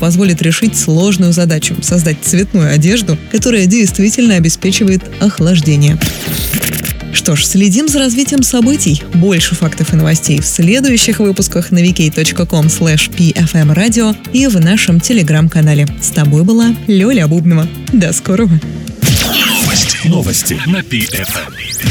позволит решить сложную задачу – создать цветную одежду, которая действительно обеспечивает охлаждение. Что ж, следим за развитием событий. Больше фактов и новостей в следующих выпусках на vk.com/pfmradio и в нашем телеграм-канале. С тобой была Лёля Бубнова. До скорого. Новости на PFM.